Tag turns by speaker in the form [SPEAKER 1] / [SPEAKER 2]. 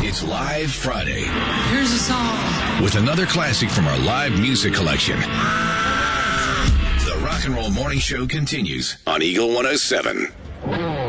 [SPEAKER 1] It's Live Friday.
[SPEAKER 2] Here's a song
[SPEAKER 1] with another classic from our live music collection. The Rock and Roll Morning Show continues on Eagle 107.